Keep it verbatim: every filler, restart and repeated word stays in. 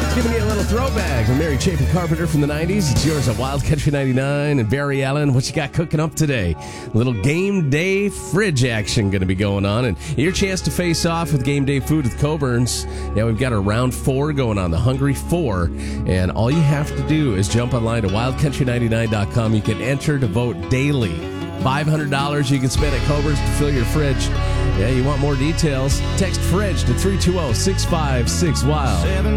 Giving you a little throwback from Mary Chapin Carpenter from the nineties. It's yours at Wild Country ninety-nine. And Barry Allen, what you got cooking up today? A little game day fridge action going to be going on. And your chance to face off with game day food with Coburn's. Yeah, we've got a round four going on, the Hungry Four. And all you have to do is jump online to wild country ninety-nine dot com. You can enter to vote daily. five hundred dollars you can spend at Coburn's to fill your fridge. Yeah, you want more details? Text fridge to three two zero, six five six, wild.